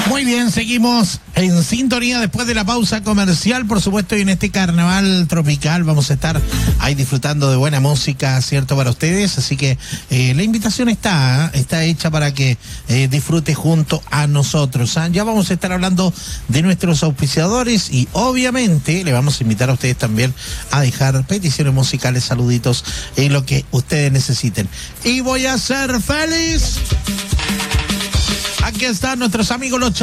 Muy bien, seguimos en sintonía después de la pausa comercial, por supuesto, y en este carnaval tropical vamos a estar ahí disfrutando de buena música, ¿cierto?, para ustedes, así que la invitación está hecha para que disfrute junto a nosotros, ¿ah? Ya vamos a estar hablando de nuestros auspiciadores y obviamente le vamos a invitar a ustedes también a dejar peticiones musicales, saluditos, en lo que ustedes necesiten. Y voy a ser feliz. Aquí están nuestros amigos los